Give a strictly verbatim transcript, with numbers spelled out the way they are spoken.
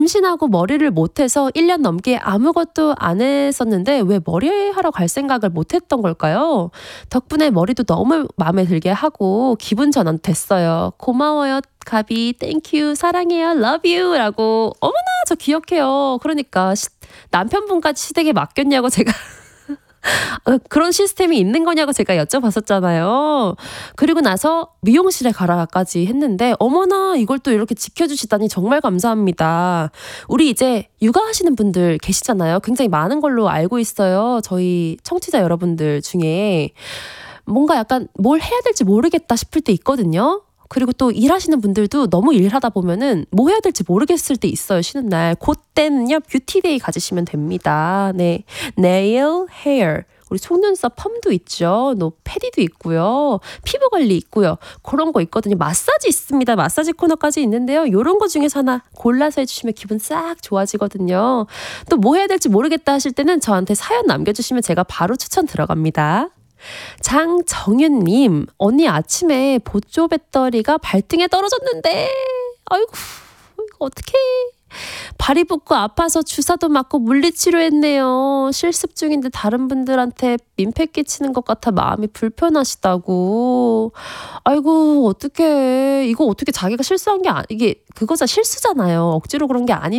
임신하고 머리를 못해서 일 년 넘게 아무것도 안 했었는데 왜 머리하러 갈 생각을 못 했던 걸까요? 덕분에 머리도 너무 마음에 들게 하고 기분 전환 됐어요. 고마워요, 가비. 땡큐. 사랑해요. love you. 라고. 어머나, 저 기억해요. 그러니까 시, 남편분까지 시댁에 맡겼냐고 제가 어, 그런 시스템이 있는 거냐고 제가 여쭤봤었잖아요. 그리고 나서 미용실에 가라까지 했는데 어머나 이걸 또 이렇게 지켜주시다니 정말 감사합니다. 우리 이제 육아하시는 분들 계시잖아요. 굉장히 많은 걸로 알고 있어요. 저희 청취자 여러분들 중에 뭔가 약간 뭘 해야 될지 모르겠다 싶을 때 있거든요. 그리고 또 일하시는 분들도 너무 일하다 보면은 뭐 해야 될지 모르겠을 때 있어요. 쉬는 날. 그때는요. 뷰티데이 가지시면 됩니다. 네. 네일, 헤어. 우리 속눈썹 펌도 있죠. 너 패디도 있고요. 피부 관리 있고요. 그런 거 있거든요. 마사지 있습니다. 마사지 코너까지 있는데요. 이런 거 중에서 하나 골라서 해주시면 기분 싹 좋아지거든요. 또 뭐 해야 될지 모르겠다 하실 때는 저한테 사연 남겨주시면 제가 바로 추천 들어갑니다. 장정윤님, 언니 아침에 보조 배터리가 발등에 떨어졌는데, 아이고, 이거 어떡해. 발이 붓고 아파서 주사도 맞고 물리치료했네요. 실습 중인데 다른 분들한테 민폐 끼치는 것 같아 마음이 불편하시다고. 아이고, 어떡해. 이거 어떻게 자기가 실수한 게 아니, 이게 그거자 실수잖아요. 억지로 그런 게 아니